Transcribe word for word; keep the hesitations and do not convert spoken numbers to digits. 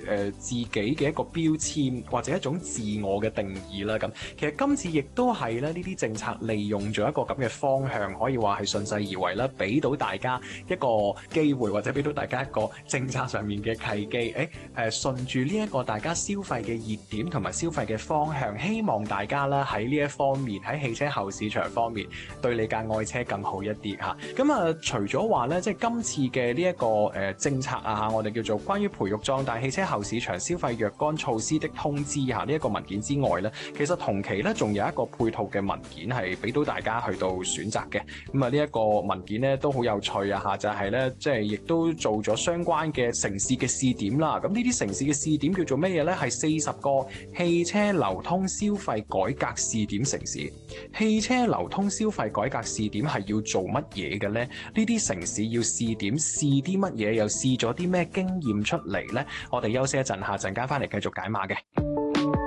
呃、自己嘅一個標籤或者一種自我嘅定義啦。咁其實今次亦都係咧呢啲政策利用咗一個咁嘅方向，可以話係順勢而為啦，俾到大家一個機會或者俾到大家一個政策上面嘅契機。誒誒順住呢一個大家消費嘅熱點同埋消費嘅方向，希望大家咧喺呢一方面喺汽車後市場方面對你架愛車更好一啲嚇。咁啊，除咗話咧，即係今次嘅呢一個誒、呃、政策啊嚇，我哋叫做關於培育壯大汽車後市場消費若干措施的通知嚇呢一個文件之外咧，其實同期咧仲有一個配套嘅文件係俾到大家去到選擇嘅。咁啊，呢一個文件咧都好有趣啊嚇，就係咧即係亦都做咗相關嘅城市嘅試點啦。咁呢啲城市嘅試點叫做乜嘢咧？係四十個汽車流通消費改革試點城市。汽車流通消費改革試點係要做乜嘢嘅咧？呢啲城市要試點試啲乜嘢？又試咗啲咩經驗出嚟咧？我哋休息一陣，下陣間翻嚟繼續解碼嘅。